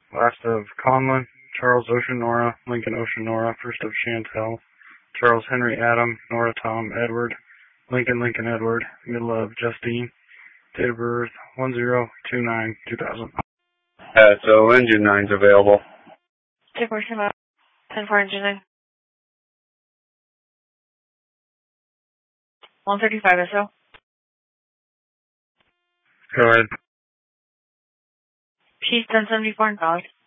Last of Conlon, Charles Ocean Nora, Lincoln Ocean Nora, first of Chantel, Charles Henry Adam, Nora Tom Edward, Lincoln Lincoln Edward, middle of Justine, date of birth 10/29/2000. So engine 9's available. Take portion of 10-4 engine 9. 135 SO. Go ahead. Peace 1074 and college.